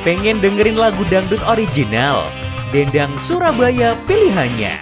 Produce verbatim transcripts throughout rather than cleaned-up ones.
Pengen dengerin lagu dangdut original? Dendang Surabaya pilihannya.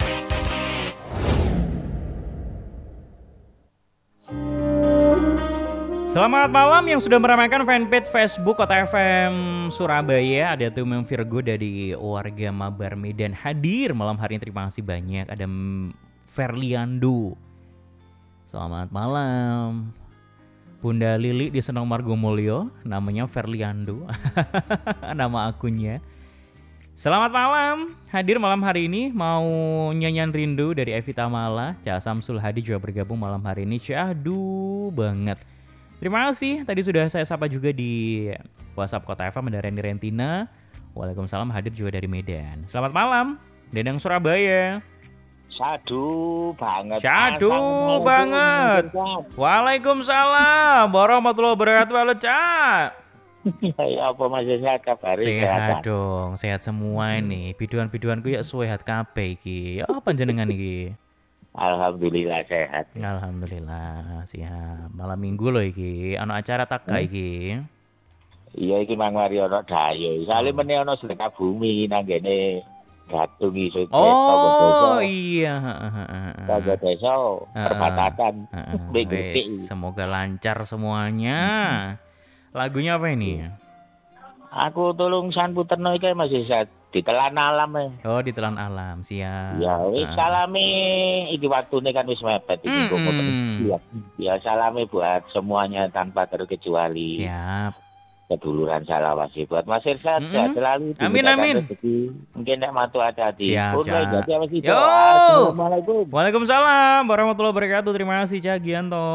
Selamat malam yang sudah meramaikan fanpage Facebook Kota F M Surabaya. Ada Tumeng Virgo dari warga Mabar Medan hadir malam hari ini. Terima kasih banyak. Ada Ferliando. Selamat malam. Bunda Lili di Senong Margomulyo, namanya Ferliando. Nama akunnya. Selamat malam. Hadir malam hari ini mau nyanyian rindu dari Evita Mala. Cak Samsul Hadi juga bergabung malam hari ini. Syahdu banget. Terima kasih. Tadi sudah saya sapa juga di WhatsApp Kota F M ada Reni Rentina. Waalaikumsalam, hadir juga dari Medan. Selamat malam, Dendang Surabaya. Syahdu banget. Syahdu banget. Waalaikumsalam warahmatullahi wabarakatuh. Halo, Cak. Ya apa masih sehat kabari? Sehat dong, sehat semua ini. Biduan-biduanku ya sehat kabeh iki. Ya apa jenengan iki? Alhamdulillah sehat. Alhamdulillah siap. Malam minggu loh iki. Ono acara tak gak iki? Iya iki Mang Waryono dayo. Sale meneh ono sedekah bumi nang kene Gatung iso. Oh iya, Tangga desa perbatasan. Semoga lancar semuanya. Lagunya apa ini? Aku tolong San Puterno iki masih sehat. Ditelan alam ya. Oh, ditelan alam, siap. Ya wis salami iki waktune kan wis mepet iki kok. Ya salami buat semuanya tanpa terkecuali. Siap. Keduluran Salawasi buat Mas Irsad mm-hmm. selalu amin amin rezeki. Mungkin nek matu hati-hati. Siap, Cak. Yo. Assalamualaikum. Waalaikumsalam warahmatullahi wabarakatuh. Terima kasih Cak Gianto.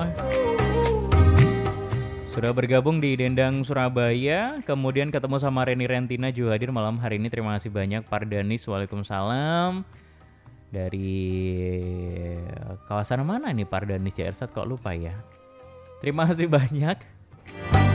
Sudah bergabung di Dendang Surabaya. Kemudian ketemu sama Reni Rentina juga hadir malam hari ini. Terima kasih banyak Pardanis. Waalaikumsalam. Dari kawasan mana nih Pardanis ya Irsad kok lupa ya. Terima kasih banyak.